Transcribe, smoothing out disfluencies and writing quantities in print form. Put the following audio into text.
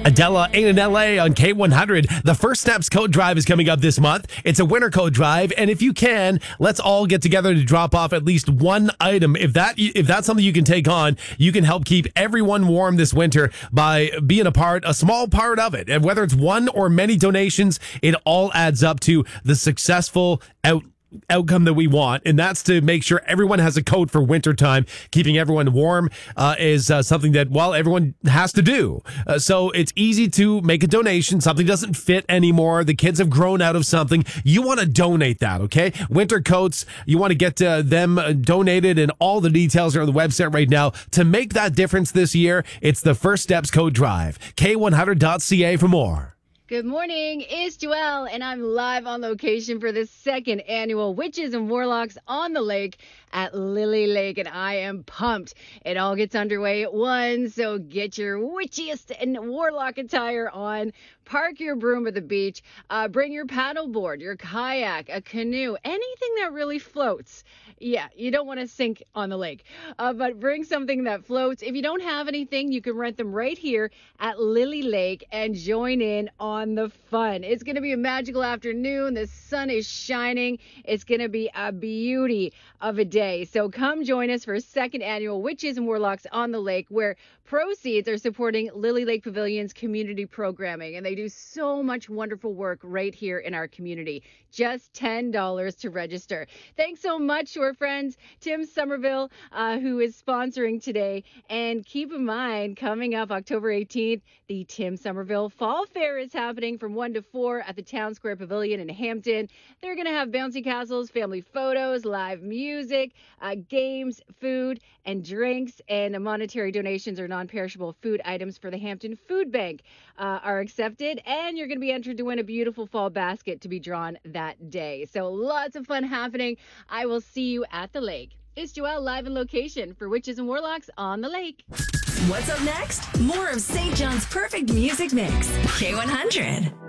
Adela Ain't in LA on K100. The First Steps Coat Drive is coming up this month. It's a winter coat drive, and if you can, let's all get together to drop off at least one item. If that's something you can take on, you can help keep everyone warm this winter by being a small part of it. And whether it's one or many donations, it all adds up to the successful outcome that we want, and that's to make sure everyone has a coat for wintertime. Keeping everyone warm is something that, well, everyone has to do. So it's easy to make a donation. Something doesn't fit anymore. The kids have grown out of something. You want to donate that, okay? Winter coats, you want to get them donated, and all the details are on the website right now. To make that difference this year, it's the First Steps Coat Drive. K100.ca for more. Good morning, it's Joelle, and I'm live on location for the second annual Witches and Warlocks on the Lake at Lily Lake, and I am pumped. It all gets underway at 1, so get your witchiest and warlock attire on. Park your broom at the beach. Bring your paddleboard, your kayak, a canoe, anything that really floats. Yeah, you don't want to sink on the lake, but bring something that floats. If you don't have anything, you can rent them right here at Lily Lake and join in on the fun. It's going to be a magical afternoon. The sun is shining. It's going to be a beauty of a day. So come join us for second annual Witches and Warlocks on the Lake, where proceeds are supporting Lily Lake Pavilion's community programming, and they do so much wonderful work right here in our community. Just $10 to register. Thanks so much to our friends Tim Somerville, who is sponsoring today. And keep in mind, coming up October 18th, the Tim Somerville Fall Fair is happening from 1 to 4 at the Town Square Pavilion in Hampton. They're going to have bouncy castles, family photos, live music, games, food, and drinks, and monetary donations or non-perishable food items for the Hampton Food Bank are accepted, and you're going to be entered to win a beautiful fall basket to be drawn that day. So lots of fun happening. I will see you at the lake. It's Joelle live in location for Witches and Warlocks on the Lake. What's up next? More of St. John's perfect music mix. K100.